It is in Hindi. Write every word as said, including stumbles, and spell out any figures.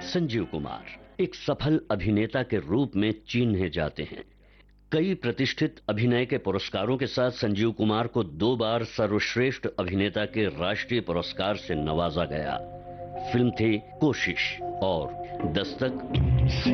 संजीव कुमार एक सफल अभिनेता के रूप में चिन्हे जाते हैं। कई प्रतिष्ठित अभिनय के पुरस्कारों के साथ संजीव कुमार को दो बार सर्वश्रेष्ठ अभिनेता के राष्ट्रीय पुरस्कार से नवाजा गया। फिल्म थी कोशिश और दस्तक